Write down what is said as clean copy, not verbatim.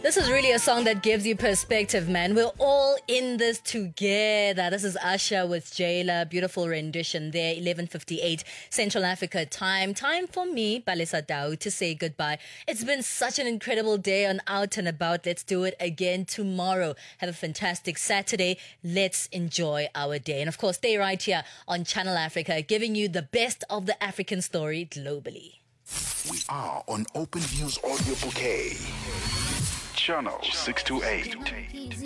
This is really a song that gives you perspective, man. We're all in this together. This is Usher with Jayla. Beautiful rendition there. 11:58 Central Africa time. Time for me, Palesa Dao, to say goodbye. It's been such an incredible day on Out and About. Let's do it again tomorrow. Have a fantastic Saturday. Let's enjoy our day. And of course, stay right here on Channel Africa, giving you the best of the African story globally. We are on Open Views Audio Bouquet. Channel 628.